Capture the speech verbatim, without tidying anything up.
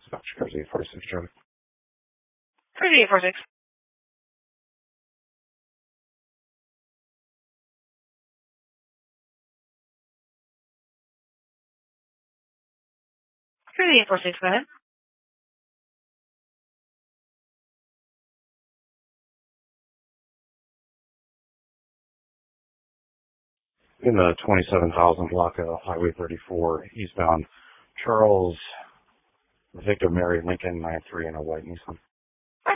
Jersey forty-six, Charlie. Jersey eight four six. Jersey eight four six, go ahead. In the twenty-seven thousand block of Highway thirty-four, eastbound, Charles Victor Mary Lincoln, nine three in a white Nissan.